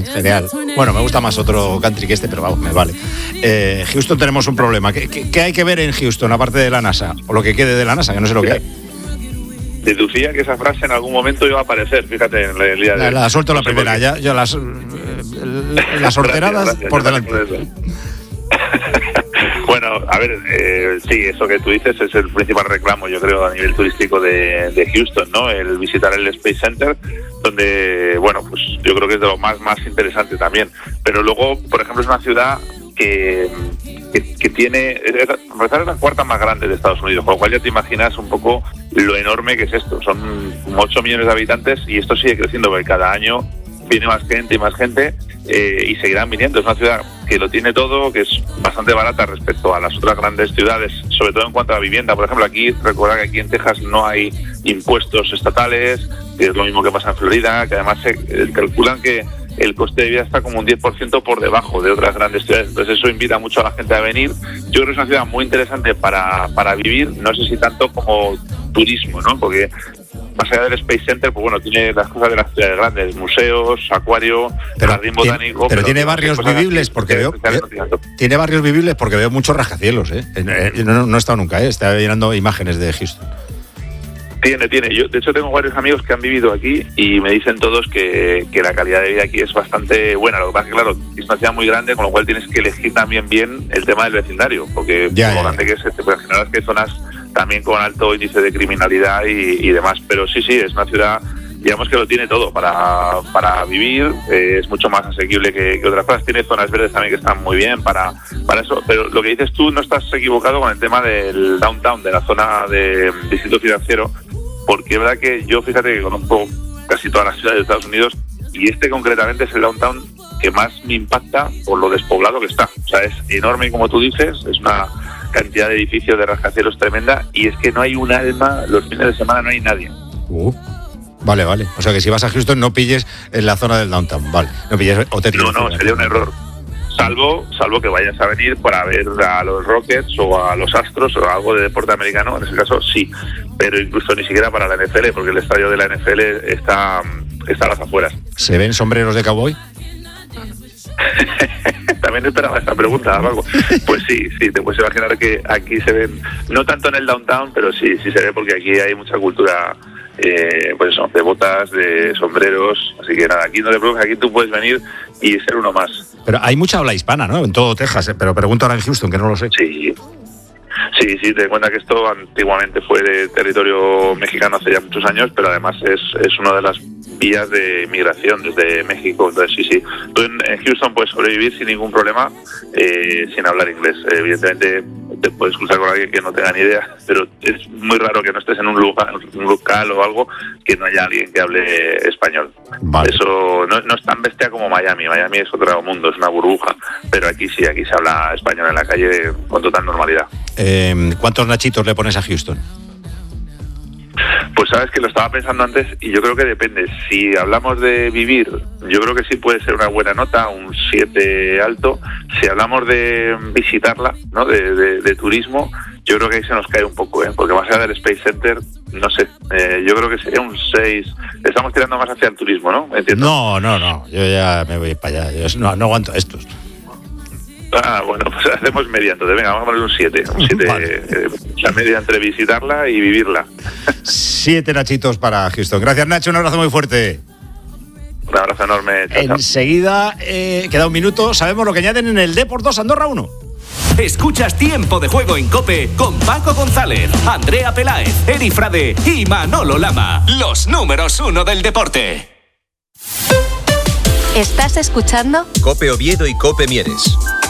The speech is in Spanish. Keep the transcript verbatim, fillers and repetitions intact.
Genial. Bueno, me gusta más otro country que este, pero vamos, me vale. Eh, Houston tenemos un problema. ¿Qué, qué, ¿Qué hay que ver en Houston, aparte de la NASA? O lo que quede de la NASA, que no sé lo que hay. Deducía que esa frase en algún momento iba a aparecer, fíjate, en el día de... La, la suelto la primera, ya, ya las, las sorteradas gracias, por delante. Bueno, a ver, eh, sí, eso que tú dices es el principal reclamo, yo creo, a nivel turístico de, de Houston, ¿no? El visitar el Space Center, donde, bueno, pues yo creo que es de lo más, más interesante también. Pero luego, por ejemplo, es una ciudad que... Que, que tiene, es la cuarta más grande de Estados Unidos, con lo cual ya te imaginas un poco lo enorme que es esto. Son ocho millones de habitantes y esto sigue creciendo porque cada año viene más gente y más gente eh, y seguirán viniendo. Es una ciudad que lo tiene todo, que es bastante barata respecto a las otras grandes ciudades, sobre todo en cuanto a la vivienda. Por ejemplo, aquí, recuerda que aquí en Texas no hay impuestos estatales, que es lo mismo que pasa en Florida, que además se eh, calculan que el coste de vida está como un diez por ciento por debajo de otras grandes ciudades. Entonces eso invita mucho a la gente a venir. Yo creo que es una ciudad muy interesante para, para vivir, no sé si tanto como turismo, ¿no? Porque más allá del Space Center, pues bueno, tiene las cosas de las ciudades grandes, museos, acuario, pero, jardín botánico. Pero, pero tiene barrios vivibles, porque veo, veo tiene barrios vivibles porque veo muchos rascacielos, ¿eh? No, no he estado nunca, ¿eh? Estaba llenando imágenes de Houston. Tiene, tiene. Yo, de hecho, tengo varios amigos que han vivido aquí y me dicen todos que, que la calidad de vida aquí es bastante buena. Lo que pasa es que, claro, es una ciudad muy grande, con lo cual tienes que elegir también bien el tema del vecindario, porque ya, lo ya. grande que es este, pues al final es que hay zonas también con alto índice de criminalidad y, y demás. Pero sí, sí, es una ciudad, digamos que lo tiene todo para, para vivir, eh, es mucho más asequible que, que otras cosas. Tiene zonas verdes también que están muy bien para, para eso. Pero lo que dices tú, no estás equivocado con el tema del downtown, de la zona de distrito financiero, porque es verdad que yo, fíjate que conozco casi todas las ciudades de Estados Unidos y este concretamente es el downtown que más me impacta por lo despoblado que está. O sea, es enorme, como tú dices, es una cantidad de edificios, de rascacielos tremenda, y es que no hay un alma, los fines de semana no hay nadie. Uh, vale, vale. O sea que si vas a Houston no pilles en la zona del downtown, vale. No pilles hotel. No, no, sería un error. Salvo, salvo que vayas a venir para ver a los Rockets o a los Astros o algo de deporte americano, en ese caso sí, pero incluso ni siquiera para la N F L, porque el estadio de la N F L está, está a las afueras. ¿Se ven sombreros de cowboy? También esperaba esta pregunta, Paco. Pues sí, sí, te puedes imaginar que aquí se ven, no tanto en el downtown, pero sí, sí se ve porque aquí hay mucha cultura, eh, pues eso, de botas, de sombreros, así que nada, aquí no te preocupes, aquí tú puedes venir y ser uno más. Pero hay mucha habla hispana, ¿no? En todo Texas, ¿eh? Pero pregunto ahora en Houston, que no lo sé. Sí, sí, sí, te das cuenta que esto antiguamente fue de territorio mexicano hace ya muchos años, pero además es, es una de las vías de migración desde México. Entonces sí, sí, tú en, en Houston puedes sobrevivir sin ningún problema, eh, sin hablar inglés. Evidentemente te puedes cruzar con alguien que no tenga ni idea, pero es muy raro que no estés en un lugar, un local o algo que no haya alguien que hable español. Vale. Eso no, no es tan bestia como Miami. Miami es otro mundo, es una burbuja, pero aquí sí, aquí se habla español en la calle con total normalidad. Eh, ¿Cuántos nachitos le pones a Houston? Pues sabes que lo estaba pensando antes y yo creo que depende. Si hablamos de vivir, yo creo que sí puede ser una buena nota, un siete alto. Si hablamos de visitarla, ¿no? De, de, de turismo, yo creo que ahí se nos cae un poco, ¿eh? Porque más allá del Space Center, no sé, eh, yo creo que sería un seis. Estamos tirando más hacia el turismo, ¿no? ¿Entiendes? No, no, no, yo ya me voy para allá, yo no, no aguanto estos. Ah, bueno, pues hacemos media, entonces venga, vamos a poner un siete. Un siete, vale. eh, la media entre visitarla y vivirla. Siete nachitos para Houston. Gracias, Nacho, un abrazo muy fuerte. Un abrazo enorme. Chao, chao. Enseguida, eh, queda un minuto, sabemos lo que añaden en el Depor dos Andorra uno. Escuchas Tiempo de Juego en COPE con Paco González, Andrea Peláez, Eri Frade y Manolo Lama. Los números uno del deporte. ¿Estás escuchando? COPE Oviedo y COPE Mieres.